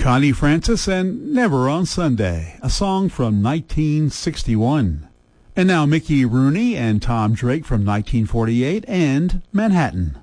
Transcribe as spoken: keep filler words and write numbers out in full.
Connie Francis and Never on Sunday, a song from nineteen sixty-one. And now Mickey Rooney and Tom Drake from nineteen forty-eight and Manhattan.